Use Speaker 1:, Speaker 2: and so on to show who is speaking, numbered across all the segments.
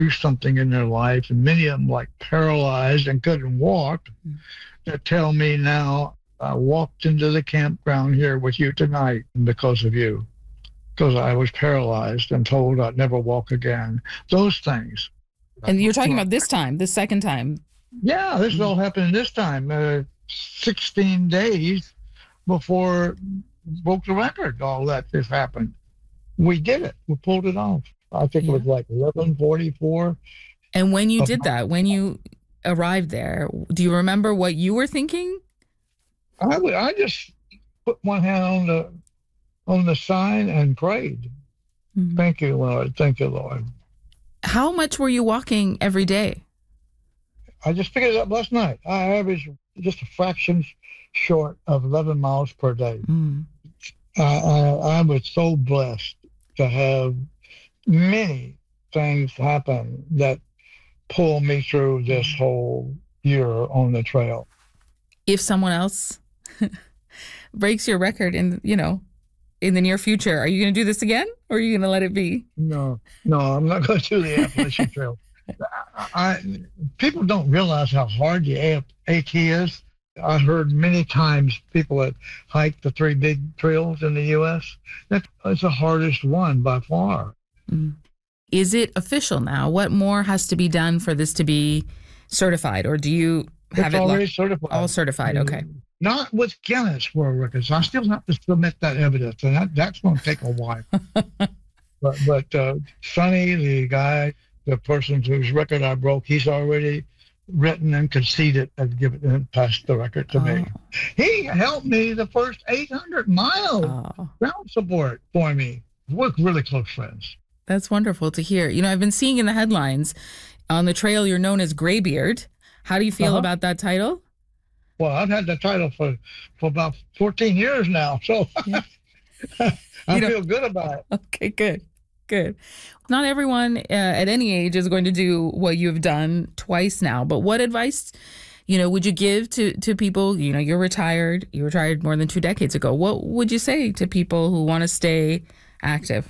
Speaker 1: do something in their life, and many of them like paralyzed and couldn't walk, that tell me now, I walked into the campground here with you tonight because of you, because I was paralyzed and told I'd never walk again. Those things.
Speaker 2: And you're talking about this time, the second time.
Speaker 1: Yeah, this is all happening this time. 16 days before broke the record, all that this happened. We did it. We pulled it off. I think it was like 11:44.
Speaker 2: And when you did that, when you arrived there, do you remember what you were thinking?
Speaker 1: I just put one hand on the sign and prayed. Mm-hmm. Thank you, Lord. Thank you, Lord.
Speaker 2: How much were you walking every day?
Speaker 1: I just figured it up last night. I averaged just a fraction short of 11 miles per day. Mm. I was so blessed to have many things happen that pull me through this whole year on the trail.
Speaker 2: If someone else breaks your record in the near future, are you going to do this again, or are you going to let it be?
Speaker 1: No, I'm not going to do the Appalachian Trail. People don't realize how hard the AT is. I heard many times people that hike the 3 big trails in the U.S. That's the hardest one by far.
Speaker 2: Mm. Is it official now? What more has to be done for this to be certified, or do you have
Speaker 1: it already certified?
Speaker 2: All certified, okay.
Speaker 1: Not with Guinness World Records. I still have to submit that evidence, and that's going to take a while. but Sonny, the guy, the person whose record I broke, he's already written and conceded and passed the record to me. He helped me the first 800 miles ground support for me. We're really close friends.
Speaker 2: That's wonderful to hear. I've been seeing in the headlines on the trail you're known as Graybeard. How do you feel about that title?
Speaker 1: Well, I've had the title for about 14 years now, so yeah. I feel good about it.
Speaker 2: Okay, good. Not everyone at any age is going to do what you've done twice now, but what advice, would you give to people? You're retired. You retired more than 2 decades ago. What would you say to people who want to stay active?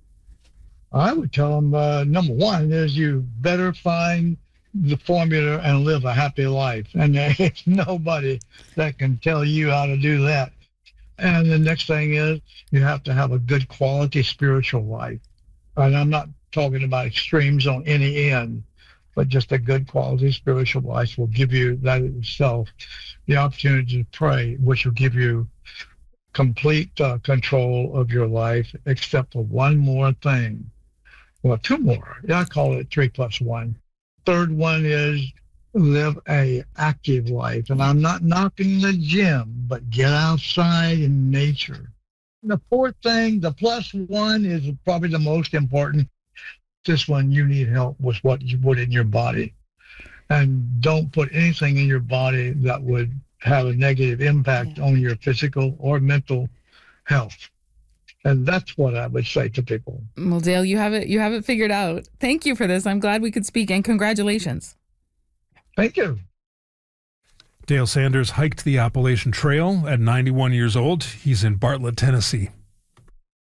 Speaker 1: I would tell them, number one is you better find the formula and live a happy life. And there's nobody that can tell you how to do that. And the next thing is you have to have a good quality spiritual life. And I'm not talking about extremes on any end, but just a good quality spiritual life will give you that itself the opportunity to pray, which will give you complete control of your life, except for one more thing. Well, 2 more. I call it 3 plus 1. Third one is live a active life. And I'm not knocking the gym, but get outside in nature. The fourth thing, the plus 1, is probably the most important. This one, you need help with what you put in your body. And don't put anything in your body that would have a negative impact on your physical or mental health. And that's what I would say to people.
Speaker 2: Well, Dale, you have it figured out. Thank you for this. I'm glad we could speak, and congratulations.
Speaker 1: Thank you.
Speaker 3: Dale Sanders hiked the Appalachian Trail at 91 years old. He's in Bartlett, Tennessee.